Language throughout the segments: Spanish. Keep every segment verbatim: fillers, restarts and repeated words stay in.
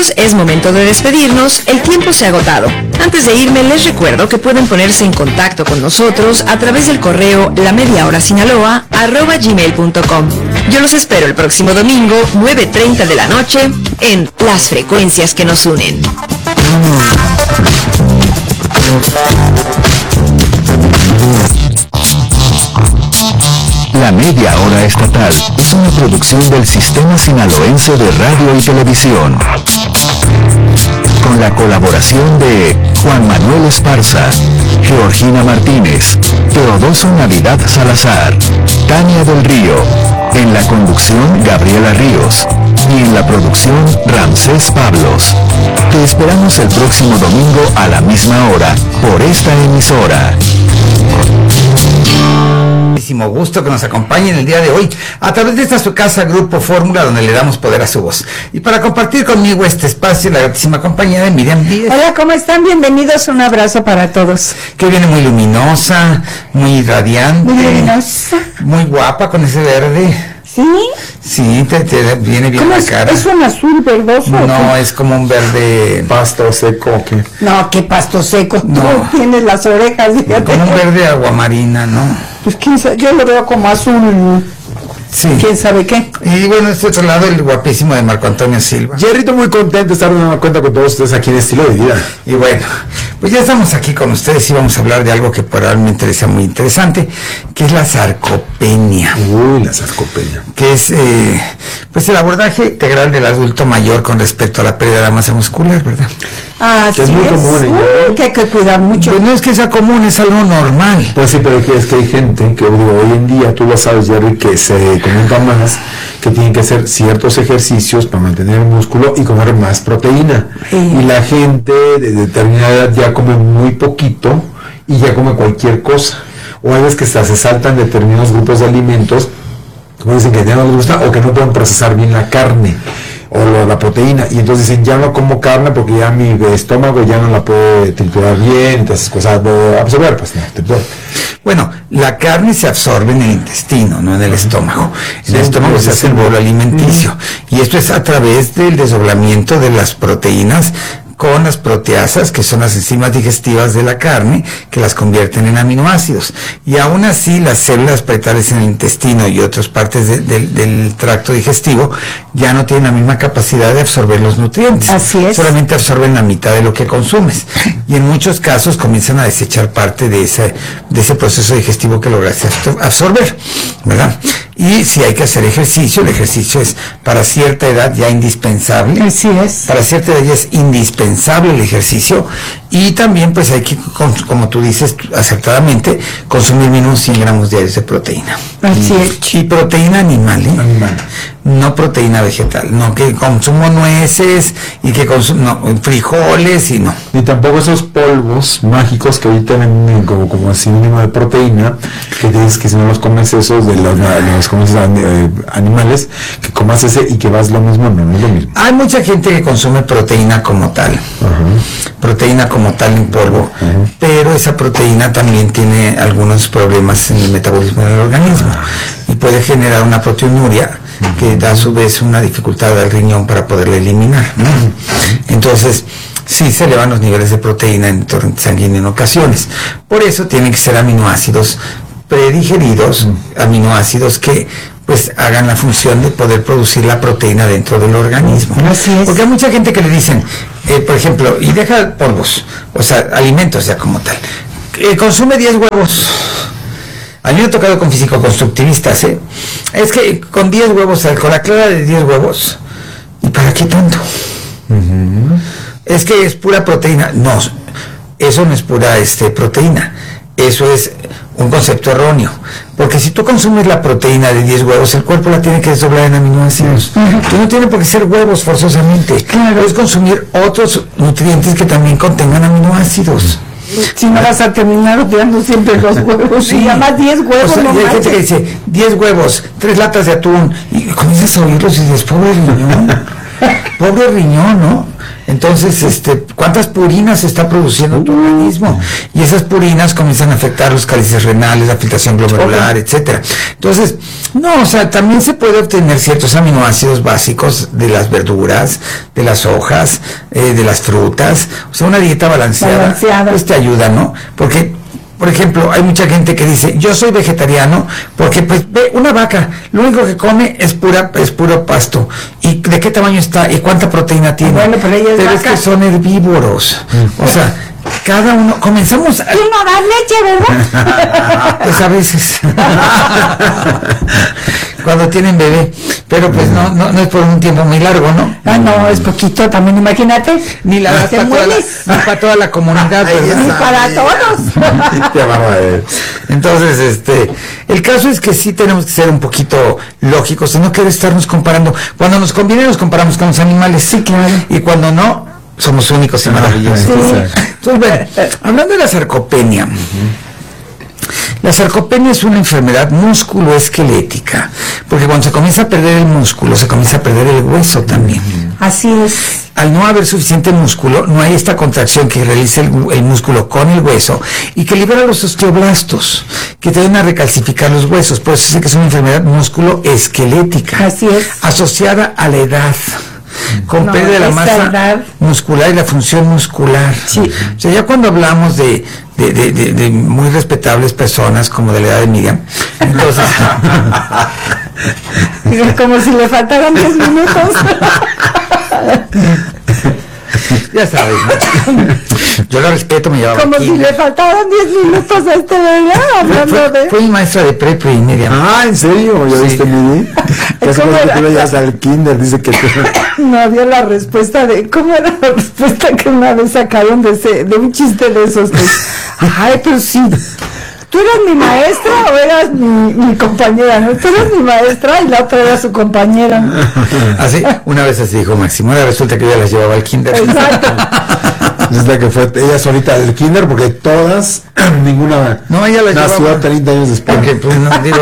amigos, es momento de despedirnos, el tiempo se ha agotado. Antes de irme, les recuerdo que pueden ponerse en contacto con nosotros a través del correo lamediahorasinaloa arroba gmail punto com. Yo los espero el próximo domingo, nueve treinta de la noche, en Las Frecuencias que nos unen. La Media Hora Estatal es una producción del Sistema Sinaloense de Radio y Televisión, con la colaboración de Juan Manuel Esparza, Georgina Martínez, Teodoso Navidad Salazar, Tania del Río, en la conducción Gabriela Ríos y en la producción Ramsés Pablos. Te esperamos el próximo domingo a la misma hora por esta emisora. Muchísimo gusto que nos acompañen el día de hoy a través de esta su casa Grupo Fórmula, donde le damos poder a su voz. Y para compartir conmigo este espacio, la gratísima compañía de Miriam Díez. Hola, ¿cómo están? Bienvenidos, un abrazo para todos. Que viene muy luminosa, muy radiante. Muy luminosa. Muy guapa con ese verde. ¿Sí? Sí, te, te viene bien ¿Cómo la es? cara. ¿Es un azul verdoso? No, es como un verde pasto seco. ¿Qué? No, qué pasto seco. No. Tú tienes las orejas, fíjate. como un verde aguamarina, ¿no? Pues quién sabe, yo lo veo como azul. Sí. ¿Quién sabe qué? Y bueno, este otro lado, el guapísimo de Marco Antonio Silva. Jerrito, muy contento de estar dando cuenta con todos ustedes aquí en Estilo de Vida. Y bueno, pues ya estamos aquí con ustedes y vamos a hablar de algo que probablemente les sea muy interesante, que es la sarcopenia. Uy, la sarcopenia. Que es, eh, pues el abordaje integral del adulto mayor con respecto a la pérdida de la masa muscular, ¿verdad? Ah, Que es muy común, ¿eh? Uy, que hay que cuidar mucho. Pues no es que sea común, es algo normal. Pues sí, pero es que hay gente que digo, hoy en día, tú lo sabes, Jerry, que se comenta más que tienen que hacer ciertos ejercicios para mantener el músculo y comer más proteína. Sí. Y la gente de determinada edad ya come muy poquito y ya come cualquier cosa. O hay veces que hasta se saltan determinados grupos de alimentos, como dicen que ya no les gusta o que no pueden procesar bien la carne o lo, la proteína, y entonces dicen, ya no como carne porque ya mi estómago ya no la puede triturar bien, entonces cosas de absorber, pues no, triturar. Bueno, la carne se absorbe en el intestino, no en el estómago. En Sí, el estómago sí, se hace el sí. bolo alimenticio. Y esto es a través del desdoblamiento de las proteínas con las proteasas, que son las enzimas digestivas de la carne, que las convierten en aminoácidos. Y aún así, las células paretales en el intestino y otras partes de, de, del tracto digestivo ya no tienen la misma capacidad de absorber los nutrientes. Así es. Solamente absorben la mitad de lo que consumes. Y en muchos casos comienzan a desechar parte de ese, de ese proceso digestivo que lograste absorber, ¿verdad? Y si hay que hacer ejercicio, el ejercicio es para cierta edad ya indispensable. Así es. Para cierta edad ya es indispensable el ejercicio, y también pues hay que, como tú dices acertadamente, consumir mínimo cien gramos diarios de proteína. Así es. Y proteína animal, ¿eh? Animal. No proteína vegetal, no que consumo nueces y que consumo no, frijoles y no. Ni tampoco esos polvos mágicos que ahorita venden como, como sinónimo de proteína, que dices que si no los comes esos de los, los comes, eh, animales, que comas ese y que vas lo mismo, no, no es lo mismo. Hay mucha gente que consume proteína como tal, Ajá. proteína como tal en polvo, Uh-huh. pero esa proteína también tiene algunos problemas en el metabolismo del organismo y puede generar una proteinuria que da a su vez una dificultad al riñón para poderla eliminar, ¿no? Entonces, sí se elevan los niveles de proteína en torrente sanguíneo en ocasiones. Por eso tienen que ser aminoácidos predigeridos, aminoácidos que pues hagan la función de poder producir la proteína dentro del organismo. Así es. Porque hay mucha gente que le dicen, eh, por ejemplo, y deja polvos, o sea, alimentos ya como tal, eh, consume diez huevos. A mí me ha tocado con físico-constructivistas, ¿eh? Es que con diez huevos, con la clara de diez huevos, ¿y para qué tanto? Uh-huh. Es que es pura proteína. No, eso no es pura este, proteína. Eso es un concepto erróneo. Porque si tú consumes la proteína de diez huevos, el cuerpo la tiene que desdoblar en aminoácidos. Uh-huh. Tú no tiene por qué ser huevos forzosamente. Claro. Puedes consumir otros nutrientes que también contengan aminoácidos. Si no vas a terminar odiando siempre los huevos. Sí. Y además diez huevos, O sea, no y hay gente que manches. dice diez huevos, tres latas de atún, y comienzas a oírlos y dices, pobre riñón, pobre riñón, ¿no? Entonces, este, ¿cuántas purinas se está produciendo en tu organismo? Y esas purinas comienzan a afectar los cálices renales, la filtración glomerular, etcétera. Entonces, no, o sea, también se puede obtener ciertos aminoácidos básicos de las verduras, de las hojas, eh, de las frutas. O sea, una dieta balanceada, Balanceada. pues te ayuda, ¿no? Porque, por ejemplo, hay mucha gente que dice, yo soy vegetariano porque, pues, ve, una vaca, lo único que come es pura, es puro pasto. ¿Y de qué tamaño está? ¿Y cuánta proteína tiene? Bueno, pero ella es Pero es vaca. que son herbívoros. O sea, cada uno, comenzamos a... Tú no das leche, ¿verdad? Pues a veces. Cuando tienen bebé. Pero pues no, no, no es por un tiempo muy largo, ¿no? Ah, no, es poquito también, imagínate. Ni la das Te para toda la, mueres. ni para toda la comunidad, ¿verdad? Ni para todos. Qué barbaridad. Entonces, este, el caso es que sí tenemos que ser un poquito lógicos y no querer estarnos comparando. Cuando nos conviene nos comparamos con los animales, sí, claro. Y cuando no, somos únicos y maravillosos. Sí. Entonces, bueno, hablando de la sarcopenia, la sarcopenia es una enfermedad músculo-esquelética, porque cuando se comienza a perder el músculo, se comienza a perder el hueso también. Así es. Al no haber suficiente músculo, no hay esta contracción que realiza el, el músculo con el hueso y que libera los osteoblastos, que te van a recalcificar los huesos. Por eso dice que es una enfermedad músculo-esquelética, Así es. asociada a la edad, con No, pérdida de la esa masa edad. muscular y la función muscular. Sí. O sea, ya cuando hablamos de, de, de, de, de muy respetables personas, como de la edad de Miriam, entonces... Es como si le faltaran diez minutos. Ya sabes, ¿no? Yo la respeto, me llevaba Como si kinder. le faltaran diez minutos a este bebé, hablando Fue, de... fue mi maestra de prepa y Miriam. Ah, ¿en serio? ¿Ya Sí. viste, Miri? Es ¿Cómo como que era? tú le llegas al kinder, dice que tú... No había la respuesta de... ¿Cómo era la respuesta que una vez sacaron de ese, de un chiste de esos? De, ay, pero sí... ¿Tú eras mi maestra o eras mi, mi compañera? ¿No? Tú eras mi maestra y la otra era su compañera. Así, una vez así dijo Máximo, ahora resulta que yo las llevaba al kinder. Exacto. Desde que fue ella solita del kinder, porque todas, ninguna No, ella las nació llevaba. treinta años después. Porque, pues, no, digo,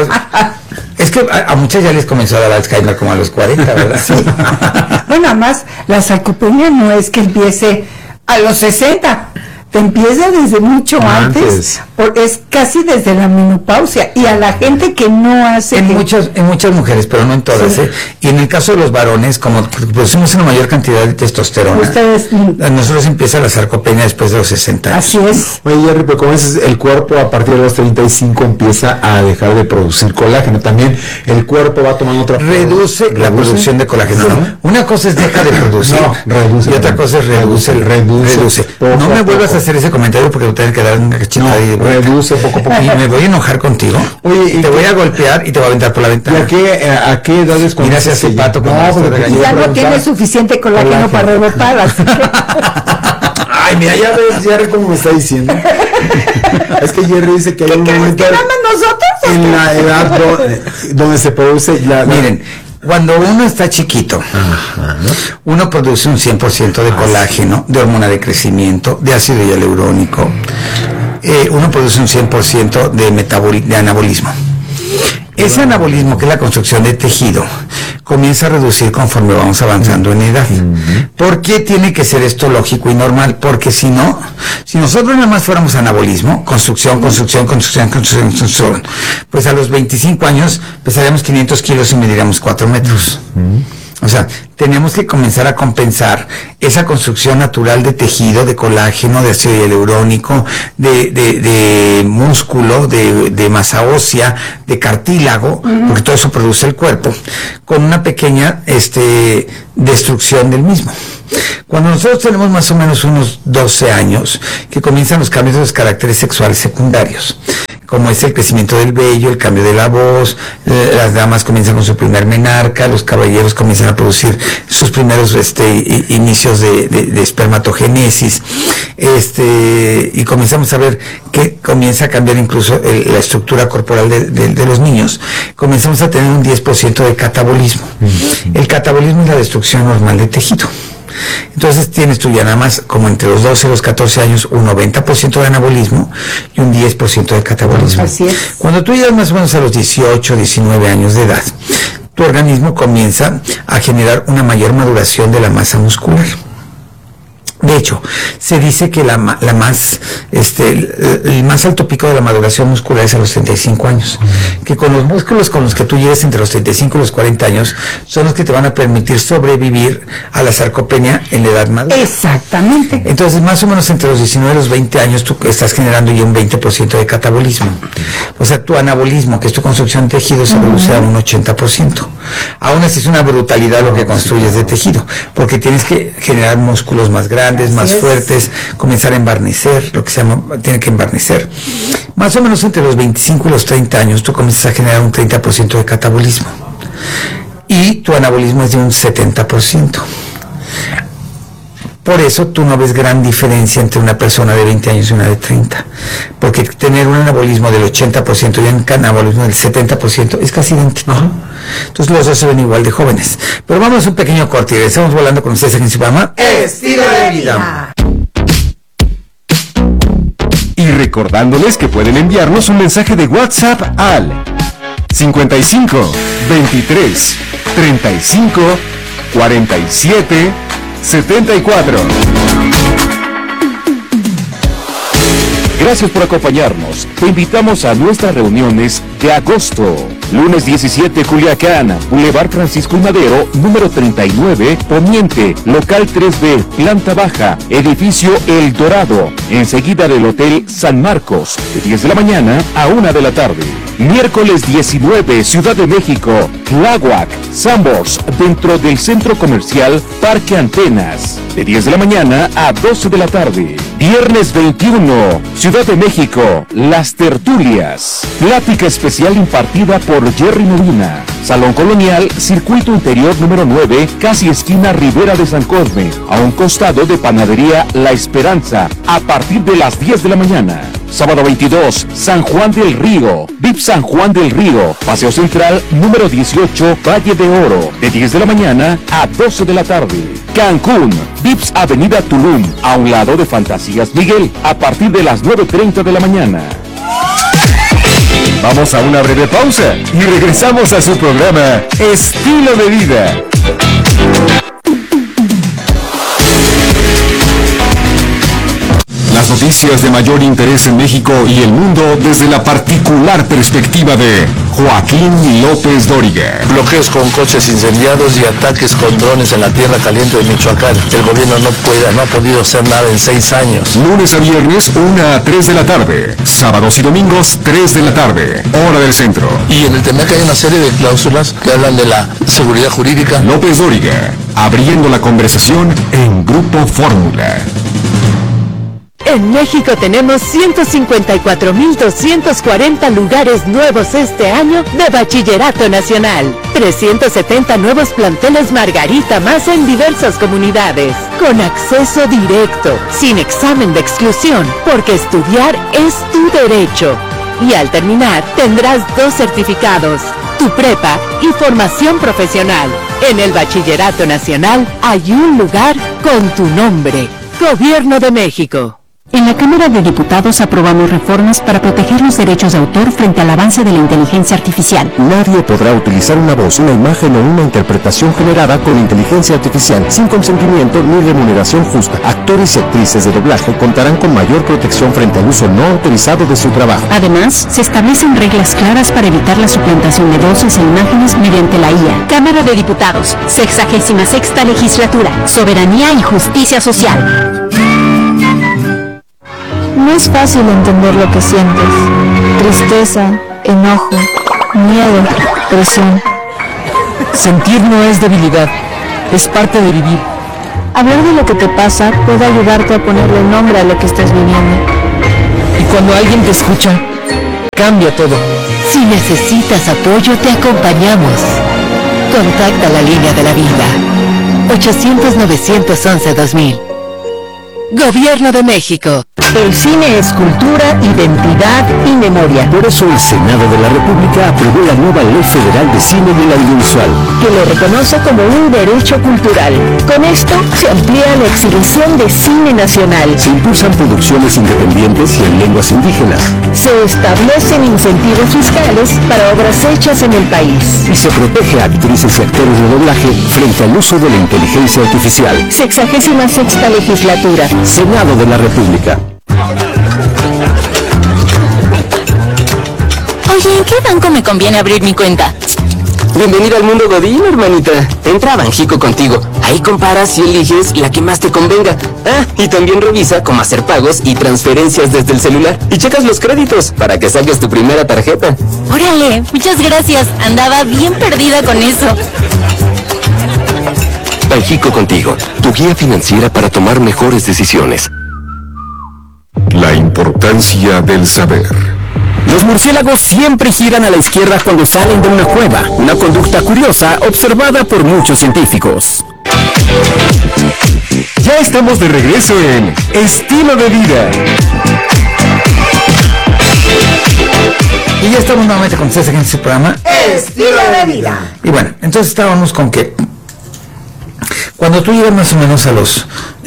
es que a, a muchas ya les comenzó a dar Alzheimer como a los cuarenta, ¿verdad? Sí. Bueno, además, la sarcopenia no es que empiece a los sesenta. Te empieza desde mucho antes, Antes. por- es casi desde la menopausia. Y a la gente que no hace... En que- muchas, en muchas mujeres, pero no en todas, Sí. ¿eh? Y en el caso de los varones, como producimos una mayor cantidad de testosterona, Ustedes- a nosotros empieza la sarcopenia después de los sesenta años. Así es. Oye, Jerry, pero como dices, el cuerpo a partir de los treinta y cinco empieza a dejar de producir colágeno. También el cuerpo va tomando otra... Reduce la ¿Reduce? producción de colágeno. Sí. ¿No? Una cosa es deja de producir No, reduce. y otra cosa es reduce. Reduce. reduce. Poco No me a vuelvas poco. a hacer ese comentario porque te voy a quedar una cachetada ahí de No, vuelta. reduce poco a poco. Y me voy a enojar contigo. Oye, ¿y te qué- voy a golpear y te voy a aventar por la ¿Y ventana. a qué, eh, a qué edades cuando Mira, se hace ya- pato cuando No, estoy porque regañando. te Ya iba a no tiene preguntar. suficiente colágeno Colágeno. para rebotar, así que... Ay, mira, ya ves, Jerry, cómo me está diciendo. Es que Jerry dice que hay un momento ¿Que nada más nosotros? en la edad donde, donde se produce la... la- Miren, cuando uno está chiquito, uno produce un cien por ciento de colágeno, de hormona de crecimiento, de ácido hialurónico. Eh, uno produce un cien por ciento de, metaboli- de anabolismo. Ese anabolismo, que es la construcción de tejido, comienza a reducir conforme vamos avanzando en edad. ¿Por qué tiene que ser esto lógico y normal? Porque si no, si nosotros nada más fuéramos anabolismo, construcción, construcción, construcción, construcción, construcción, pues a los veinticinco años pesaríamos quinientos kilos y mediríamos cuatro metros. O sea, tenemos que comenzar a compensar esa construcción natural de tejido, de colágeno, de ácido hialurónico, de, de, de músculo, de, de masa ósea, de cartílago, porque todo eso produce el cuerpo, con una pequeña este, destrucción del mismo. Cuando nosotros tenemos más o menos unos doce años, que comienzan los cambios de los caracteres sexuales secundarios, como es el crecimiento del vello, el cambio de la voz, eh, las damas comienzan con su primer menarca, los caballeros comienzan a producir sus primeros este, i- inicios de, de, de espermatogénesis, este, y comenzamos a ver que comienza a cambiar incluso el- la estructura corporal de, de- de los niños. Comenzamos a tener un diez por ciento de catabolismo. El catabolismo es la destrucción normal de tejido. Entonces tienes tú ya nada más como entre los doce y los catorce años un noventa por ciento de anabolismo y un diez por ciento de catabolismo. Así es. Cuando tú llegas más o menos a los dieciocho, diecinueve años de edad, tu organismo comienza a generar una mayor maduración de la masa muscular. De hecho, se dice que la, la más, este, el, el más alto pico de la maduración muscular es a los treinta y cinco años. Uh-huh. Que con los músculos con los que tú llegues entre los treinta y cinco y los cuarenta años son los que te van a permitir sobrevivir a la sarcopenia en la edad madura. Exactamente. Entonces, más o menos entre los diecinueve y los veinte años tú estás generando ya un veinte por ciento de catabolismo. O sea, tu anabolismo, que es tu construcción de tejido, se reduce uh-huh. a un ochenta por ciento. Aún así es una brutalidad lo que construyes de tejido, porque tienes que generar músculos más grandes, más fuertes, comenzar a embarnecer, lo que se llama, tiene que embarnecer. Más o menos entre los veinticinco y los treinta años tú comienzas a generar un treinta por ciento de catabolismo y tu anabolismo es de un setenta por ciento. Por eso tú no ves gran diferencia entre una persona de veinte años y una de treinta, porque tener un anabolismo del ochenta por ciento y un anabolismo del setenta por ciento es casi idéntico. Uh-huh. Entonces los dos se ven igual de jóvenes. Pero vamos a un pequeño corte y regresamos volando con ustedes aquí en su programa Estilo de Vida. Y recordándoles que pueden enviarnos un mensaje de WhatsApp al cincuenta y cinco, veintitrés, treinta y cinco, cuarenta y siete, setenta y cuatro. Gracias por acompañarnos. Te invitamos a nuestras reuniones de agosto. Lunes diecisiete, Culiacán, Boulevard Francisco y Madero, número treinta y nueve, Poniente, local tres B, planta baja, edificio El Dorado, enseguida del Hotel San Marcos, de diez de la mañana a una de la tarde. Miércoles diecinueve, Ciudad de México, Tláhuac, Sambors, dentro del Centro Comercial Parque Antenas, de diez de la mañana a doce de la tarde. Viernes veintiuno, Ciudad de México, Las Tertulias, plática especial impartida por Jerry Medina, Salón Colonial, Circuito Interior número nueve, casi esquina Ribera de San Cosme, a un costado de Panadería La Esperanza, a partir de las diez de la mañana. Sábado veintidós, San Juan del Río, V I P San Juan del Río, Paseo Central número dieciocho, Valle de Oro, de diez de la mañana a doce de la tarde. Cancún, V I P S Avenida Tulum, a un lado de Fantasías Miguel, a partir de las nueve treinta de la mañana. Vamos a una breve pausa y regresamos a su programa Estilo de Vida. Las noticias de mayor interés en México y el mundo desde la particular perspectiva de Joaquín López Dóriga. Bloqueos con coches incendiados y ataques con drones en la tierra caliente de Michoacán. El gobierno no puede, no ha podido hacer nada en seis años. Lunes a viernes, una a tres de la tarde. Sábados y domingos, tres de la tarde. Hora del centro. Y en el T M E C hay una serie de cláusulas que hablan de la seguridad jurídica. López Dóriga, abriendo la conversación en Grupo Fórmula. En México tenemos ciento cincuenta y cuatro mil doscientos cuarenta lugares nuevos este año de Bachillerato Nacional. trescientos setenta nuevos planteles Margarita más en diversas comunidades. Con acceso directo, sin examen de exclusión, porque estudiar es tu derecho. Y al terminar, tendrás dos certificados, tu prepa y formación profesional. En el Bachillerato Nacional hay un lugar con tu nombre. Gobierno de México. En la Cámara de Diputados aprobamos reformas para proteger los derechos de autor frente al avance de la inteligencia artificial. Nadie podrá utilizar una voz, una imagen o una interpretación generada con inteligencia artificial sin consentimiento ni remuneración justa. Actores y actrices de doblaje contarán con mayor protección frente al uso no autorizado de su trabajo. Además, se establecen reglas claras para evitar la suplantación de voces e imágenes mediante la I A. Cámara de Diputados, sexagésima sexta legislatura, soberanía y justicia social. No es fácil entender lo que sientes. Tristeza, enojo, miedo, presión. Sentir no es debilidad, es parte de vivir. Hablar de lo que te pasa puede ayudarte a ponerle nombre a lo que estás viviendo. Y cuando alguien te escucha, cambia todo. Si necesitas apoyo, te acompañamos. Contacta la línea de la vida. ochocientos, novecientos once, dos mil. Gobierno de México. El cine es cultura, identidad y memoria. Por eso el Senado de la República aprobó la nueva Ley Federal de Cine y el Audiovisual, que lo reconoce como un derecho cultural. Con esto se amplía la exhibición de cine nacional. Se impulsan producciones independientes y en lenguas indígenas. Se establecen incentivos fiscales para obras hechas en el país. Y se protege a actrices y actores de doblaje frente al uso de la inteligencia artificial. Sexagésima sexta legislatura. Senado de la República. Oye, ¿en qué banco me conviene abrir mi cuenta? Bienvenida al mundo Godín, hermanita. Entra a Banjico contigo. Ahí comparas y eliges la que más te convenga. Ah, y también revisa cómo hacer pagos y transferencias desde el celular. Y checas los créditos para que saques tu primera tarjeta. Órale, muchas gracias. Andaba bien perdida con eso. Banjico contigo, tu guía financiera para tomar mejores decisiones. La importancia del saber. Los murciélagos siempre giran a la izquierda cuando salen de una cueva, una conducta curiosa observada por muchos científicos. Ya estamos de regreso en Estilo de Vida. Y ya estamos nuevamente con ustedes aquí en este programa Estilo de Vida. Y bueno, entonces estábamos con que cuando tú llegas más o menos a los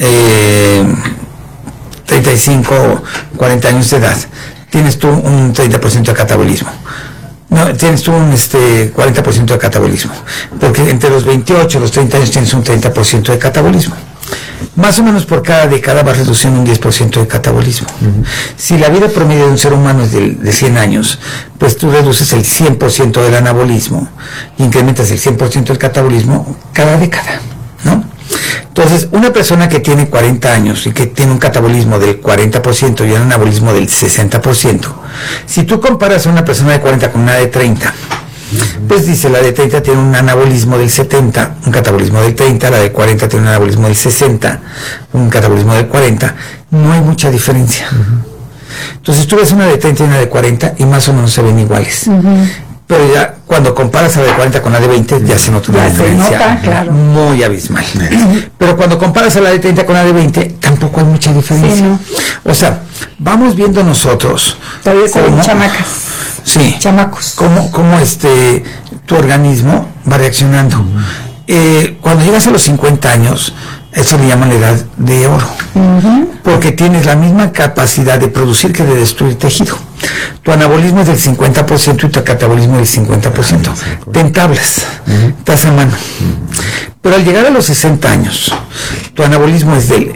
eh, treinta y cinco, cuarenta años de edad, tienes tú un treinta por ciento de catabolismo. No, tienes tú un este, cuarenta por ciento de catabolismo. Porque entre los veintiocho y los treinta años tienes un treinta por ciento de catabolismo. Más o menos por cada década vas reduciendo un diez por ciento de catabolismo. Uh-huh. Si la vida promedio de un ser humano es de, de cien años, pues tú reduces el cien por ciento del anabolismo e incrementas el cien por ciento del catabolismo cada década, ¿no? Entonces, una persona que tiene cuarenta años y que tiene un catabolismo del cuarenta por ciento y un anabolismo del sesenta por ciento, si tú comparas a una persona de cuarenta con una de treinta, pues dice, la de treinta tiene un anabolismo del setenta, un catabolismo del treinta, la de cuarenta tiene un anabolismo del sesenta, un catabolismo del cuarenta, no hay mucha diferencia. Entonces tú ves una de treinta y una de cuarenta y más o menos se ven iguales. Uh-huh. Pero ya cuando comparas a la de cuarenta con la de veinte ya se nota una diferencia nota, claro, muy abismal. Pero cuando comparas a la de treinta con la de veinte tampoco hay mucha diferencia. Sí, ¿no? O sea, vamos viendo nosotros todavía se ven chamacas. Sí, chamacos. Cómo, cómo este tu organismo va reaccionando. Uh-huh. Eh, cuando llegas a los cincuenta años, eso le llaman la edad de oro. Uh-huh. Porque tienes la misma capacidad de producir que de destruir tejido. Tu anabolismo es del cincuenta por ciento y tu catabolismo es del cincuenta por ciento. Te entablas, uh-huh. estás a mano. Uh-huh. Pero al llegar a los sesenta años, tu anabolismo es del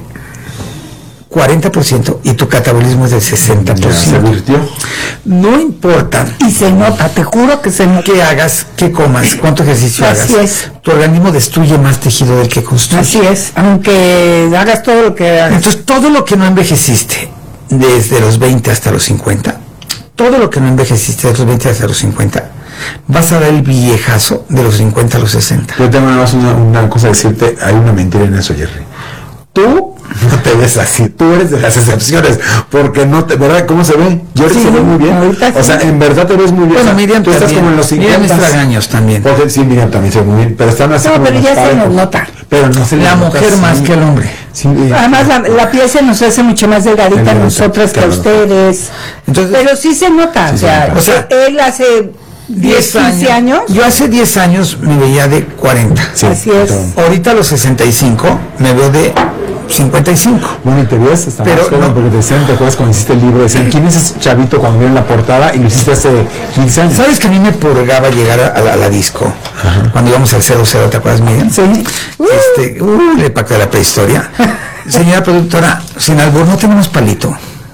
cuarenta por ciento y tu catabolismo es del sesenta por ciento. ¿Se virtió? No importa. Y se nota, te juro que se nota. Que hagas, que comas, cuánto ejercicio Así hagas. es. Tu organismo destruye más tejido del que construye. Así es, aunque hagas todo lo que hagas. Entonces, todo lo que no envejeciste desde los veinte hasta los cincuenta, todo lo que no envejeciste desde los veinte hasta los cincuenta, vas a dar el viejazo de los cincuenta a los sesenta. Yo tengo nada más una, una cosa a decirte, hay una mentira en eso, Jerry. Tú no te ves así, tú eres de las excepciones, porque no te, ¿verdad? ¿Cómo se ve? Jerry sí, se ve muy bien. O sea, en verdad te ves muy bien. Bueno, o sea, Miriam tú estás como en los cincuenta. Miriam Estragaños también. Porque, sí, Miriam también se ve muy bien, pero están así. No, como pero ya parejos. se nos nota. Pero no se la nota mujer así. más que el hombre. Sí, además la, la piel se nos hace mucho más delgadita a nosotras que a ustedes. Entonces, pero sí se nota, sí, o, sea, o sea, él hace diez, quince años. Yo hace diez años me veía de cuarenta. Sí, así es. Ahorita a los sesenta y cinco me veo de cincuenta y cinco. Bueno, y te ves, está pero más joven, no, porque te decían, ¿te acuerdas cuando hiciste el libro? Decían, ¿quién es ese chavito cuando vieron la portada? Y lo hiciste hace quince años. ¿Sabes que a mí me purgaba llegar a, a, la, a la disco? Ajá. Cuando íbamos al cero cero, ¿te acuerdas, Miriam? Sí. Este, uh, el pacto de la prehistoria. Señora productora, sin albur, ¿no tenemos palito?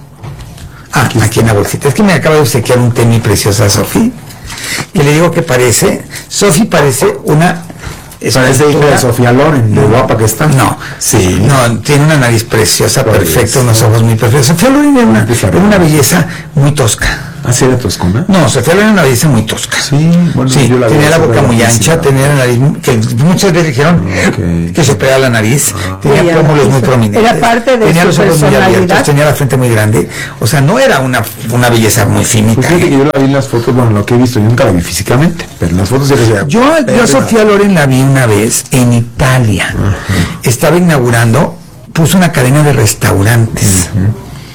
Ah, aquí, aquí en la bolsita. Es que me acaba de obsequiar un té mi preciosa Sofi, que le digo que parece, Sofi parece una... Parece hija de Sofía Loren, de guapa que está. No, sí, no, tiene una nariz preciosa, perfecta, unos ojos muy perfectos. Sofía Loren era una, era una belleza muy tosca. ¿Ah, sí era toscona? No, Sofía Loren era una belleza muy tosca. Sí, bueno, sí, yo la tenía la boca muy ancha, sí, tenía la nariz, que muchas veces dijeron okay. que se pegaba la nariz, ah, tenía pómulos muy prominentes. Era parte de tenía su los ojos muy abiertos, tenía la frente muy grande, o sea, no era una, una belleza muy finita. Pues fíjate que yo la vi en las fotos, bueno, lo que he visto, yo nunca la vi físicamente, pero en las fotos ya decía. Yo, yo a Sofía Loren la vi una vez en Italia. Uh-huh. Estaba inaugurando, puso una cadena de restaurantes. Uh-huh.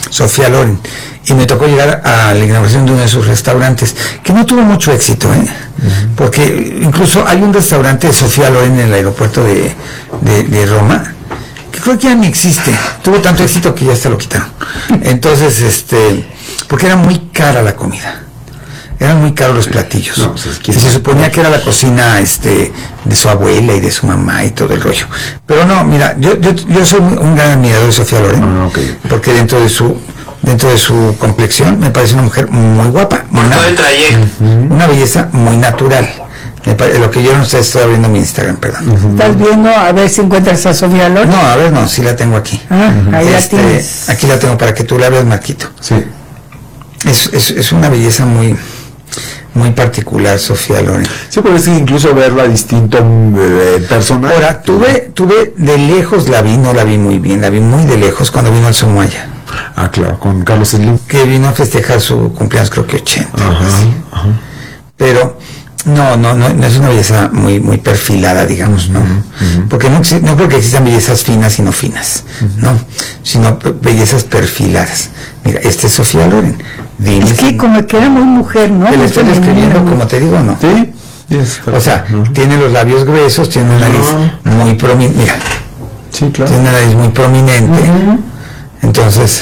Sofía Loren, y me tocó llegar a la inauguración de uno de sus restaurantes, que no tuvo mucho éxito, ¿eh? Uh-huh. Porque incluso hay un restaurante de Sofía Loren en el aeropuerto de, de, de Roma, que creo que ya ni existe, tuvo tanto éxito que ya se lo quitaron. Entonces, este, porque era muy cara la comida. Eran muy caros los platillos. No, pues es que se suponía que era la cocina este de su abuela y de su mamá y todo el rollo. Pero no, mira, yo yo, yo soy un gran admirador de Sofía Loren, no, okay. porque dentro de su dentro de su complexión me parece una mujer muy guapa, una, uh-huh. una belleza muy natural. Me pare, lo que yo no sé, estoy abriendo mi Instagram, perdón. Uh-huh. ¿Estás viendo a ver si encuentras a Sofía Loren? No, a ver, no, sí la tengo aquí. Ah, uh-huh. ahí este, la tienes. Aquí la tengo para que tú la veas, Marquito. Sí. Es, es, es una belleza muy muy particular, Sofía Loren. Sí, pero es incluso verla distinto eh, personal. Ahora, tuve, tuve de lejos la vi, no la vi muy bien, la vi muy de lejos cuando vino al Somoya. Ah, claro, con Carlos Slim. Que vino a festejar su cumpleaños, creo que ochenta. Ajá, ajá. Pero no, no, no, no es una belleza muy, muy perfilada, digamos, ¿no? Uh-huh. Porque no, no creo que existan bellezas finas y no finas, uh-huh. ¿no? Sino bellezas perfiladas. Mira, esta es Sofía Loren. Dime, es que si, como que era muy mujer, ¿no? Te lo estoy describiendo como te digo, ¿no? Sí. Yes, o sea, uh-huh. tiene los labios gruesos, tiene una nariz uh-huh. muy prominente. Mira, sí, claro. Tiene una nariz muy prominente. Uh-huh. Entonces,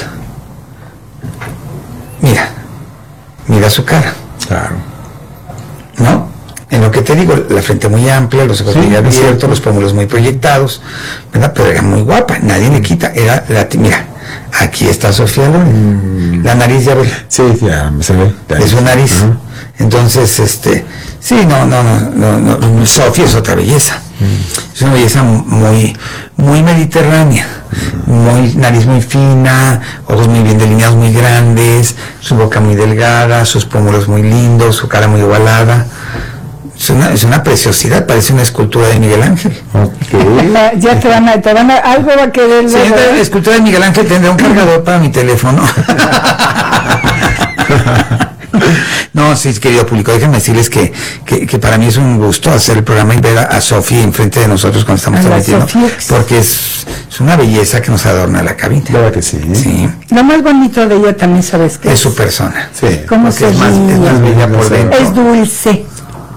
mira, mira su cara. Claro. ¿No? En lo que te digo, la frente muy amplia, los ojos sí, muy abiertos, los pómulos muy proyectados, ¿verdad? Pero era muy guapa, nadie le quita. Era la, mira, aquí está Sofía Loren, mm. la nariz ya ve. Sí, ya se ve. Es su nariz. Uh-huh. Entonces, este, sí, no, no, no, no, no Sofía es otra belleza. Mm. Es una belleza muy, muy mediterránea, mm. muy, nariz muy fina, ojos muy bien delineados, muy grandes, su boca muy delgada, sus pómulos muy lindos, su cara muy ovalada. Es una, es una preciosidad, parece una escultura de Miguel Ángel. Okay. Ya te van a, te van a, algo va a querer. Si entra la escultura de Miguel Ángel, tendrá un cargador para mi teléfono. No, sí, querido público, déjenme decirles que, que, que para mí es un gusto hacer el programa y ver a, a Sofía enfrente de nosotros cuando estamos transmitiendo, porque es, es una belleza que nos adorna la cabina. Claro que sí. Sí. Lo más bonito de ella también, ¿sabes qué? Es su persona. Sí. ¿Cómo se es más, es más bella por dentro. Es dulce.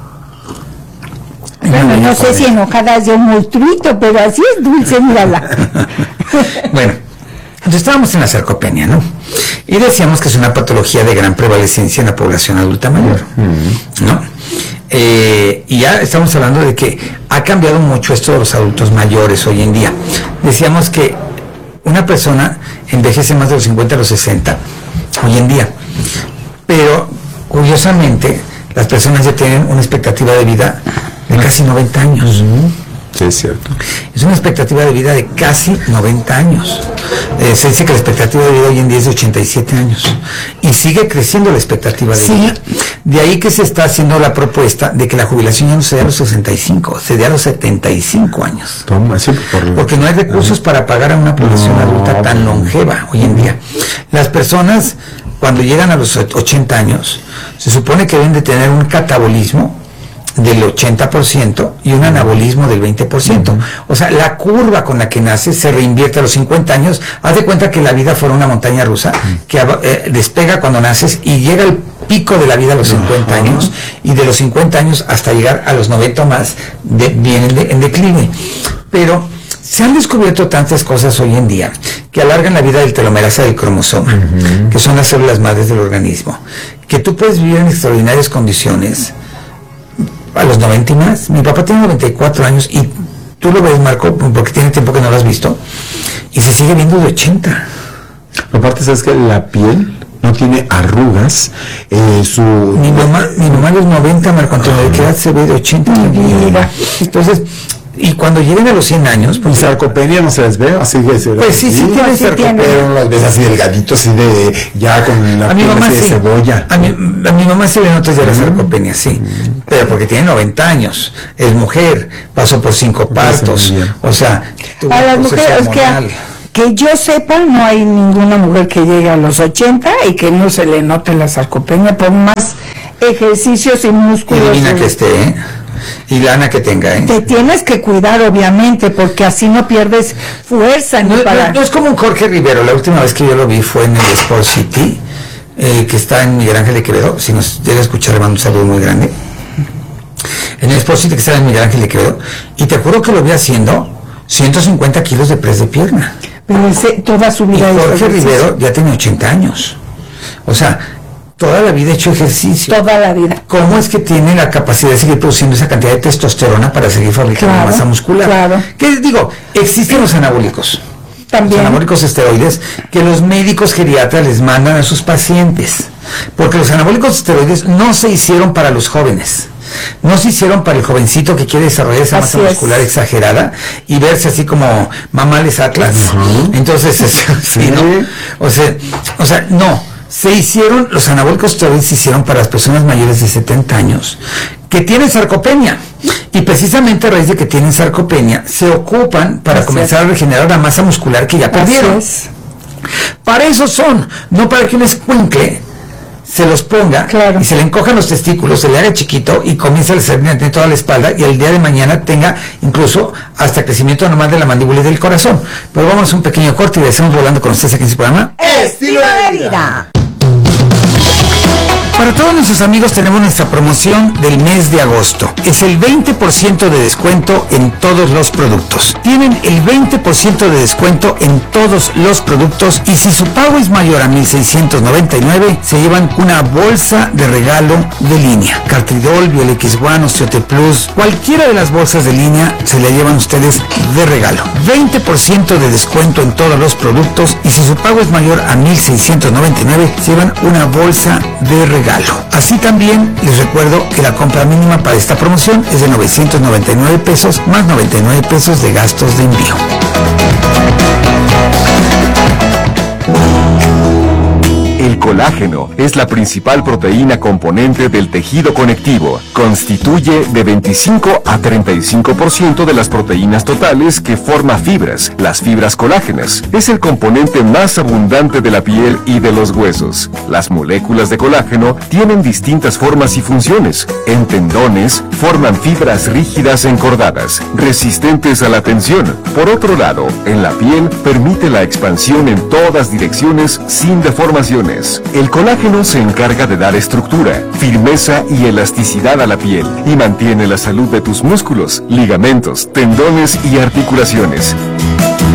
Bueno, no sé si enojada es de un monstruito, pero así es dulce, mírala. Bueno, entonces estábamos en la sarcopenia, ¿no? Y decíamos que es una patología de gran prevalecencia en la población adulta mayor, ¿no? Eh, y ya estamos hablando de que ha cambiado mucho esto de los adultos mayores hoy en día. Decíamos que una persona envejece más de los cincuenta a los sesenta hoy en día, pero curiosamente las personas ya tienen una expectativa de vida de casi noventa años. Sí, es cierto. Es una expectativa de vida de casi noventa años. Eh, se dice que la expectativa de vida hoy en día es de ochenta y siete años. Y sigue creciendo la expectativa de sí. vida. De ahí que se está haciendo la propuesta de que la jubilación ya no se dé a los sesenta y cinco, se dé a los setenta y cinco años. Toma, sí, por... Porque no hay recursos uh-huh. para pagar a una población no, adulta tan longeva hoy en día. Las personas, cuando llegan a los ochenta años, se supone que deben de tener un catabolismo del ochenta por ciento y un anabolismo del veinte por ciento. Uh-huh. O sea, la curva con la que nace se reinvierte a los cincuenta años. Haz de cuenta que la vida fuera una montaña rusa uh-huh. que eh, despega cuando naces y llega el pico de la vida a los cincuenta uh-huh. años, y de los cincuenta años hasta llegar a los noventa más de, viene de, en declive. Pero se han descubierto tantas cosas hoy en día que alargan la vida del telomerasa del cromosoma, uh-huh. que son las células madres del organismo, que tú puedes vivir en extraordinarias condiciones a los noventa y más. Mi papá tiene noventa y cuatro años y tú lo ves, Marco, porque tiene tiempo que no lo has visto, y se sigue viendo de ochenta. Aparte, sabes que la piel no tiene arrugas. Eh, su mi mamá, mi mamá a los noventa, Marco Antonio, de qué edad se ve de ochenta. Mira. Entonces, y cuando lleguen a los cien años, pues sarcopenia no se les ve, así que se pues sí, sí, sí tiene sarcopenia, pero las ves así delgaditos, así de ya con la a piel así sí. de cebolla. A mi, a mi mamá se le nota ya la sarcopenia, sí, mm. pero porque tiene noventa años, es mujer, pasó por cinco partos, o sea, a las mujeres que, que yo sepa, no hay ninguna mujer que llegue a los ochenta y que no se le note la sarcopenia por más ejercicios y músculos. Y divina que esté, ¿eh? y lana que tenga, ¿eh? Te tienes que cuidar, obviamente, porque así no pierdes fuerza. No, ni para... no, no es como un Jorge Rivero. La última vez que yo lo vi fue en el Sport City, eh, que está en Miguel Ángel de Quevedo. Si nos llega a escuchar, le mando un saludo muy grande. En el Sport City que está en Miguel Ángel de Quevedo. Y te juro que lo vi haciendo ciento cincuenta kilos de press de pierna. Pero ese, toda su vida. Y Jorge Rivero ya tiene ochenta años. O sea, toda la vida ha hecho ejercicio. Toda la vida. ¿Cómo es que tiene la capacidad de seguir produciendo esa cantidad de testosterona para seguir fabricando claro, masa muscular? Claro. ¿Qué digo? Existen los anabólicos. También. Los anabólicos esteroides que los médicos geriatras les mandan a sus pacientes. Porque los anabólicos esteroides no se hicieron para los jóvenes. No se hicieron para el jovencito que quiere desarrollar esa así masa es. muscular exagerada y verse así como mamales atlas. Uh-huh. Entonces, es, sí, ¿no? O sea, o sea, no. Se hicieron, los anabólicos esteroides se hicieron para las personas mayores de setenta años que tienen sarcopenia. Y precisamente a raíz de que tienen sarcopenia, se ocupan para así comenzar es. a regenerar la masa muscular que ya perdieron. Para eso son, no para que un escuincle se los ponga claro. y se le encojan los testículos, se le haga chiquito y comienza a descender de toda la espalda y el día de mañana tenga incluso hasta crecimiento normal de la mandíbula y del corazón. Pero vamos a un pequeño corte y regresamos volando con ustedes aquí en su programa Estilo de Vida. Para todos nuestros amigos tenemos nuestra promoción del mes de agosto. Es el veinte por ciento de descuento en todos los productos. Tienen el veinte por ciento de descuento en todos los productos y si su pago es mayor a mil seiscientos noventa y nueve, se llevan una bolsa de regalo de línea. Cartridol, Biolex One, Osteote Plus, cualquiera de las bolsas de línea se la llevan ustedes de regalo. veinte por ciento de descuento en todos los productos y si su pago es mayor a mil seiscientos noventa y nueve, se llevan una bolsa de regalo. Así también les recuerdo que la compra mínima para esta promoción es de novecientos noventa y nueve pesos más noventa y nueve pesos de gastos de envío. El colágeno es la principal proteína componente del tejido conectivo. Constituye de veinticinco a treinta y cinco por ciento de las proteínas totales que forma fibras, las fibras colágenas. Es el componente más abundante de la piel y de los huesos. Las moléculas de colágeno tienen distintas formas y funciones. En tendones, forman fibras rígidas encordadas, resistentes a la tensión. Por otro lado, en la piel, permite la expansión en todas direcciones sin deformaciones. El colágeno se encarga de dar estructura, firmeza y elasticidad a la piel y mantiene la salud de tus músculos, ligamentos, tendones y articulaciones.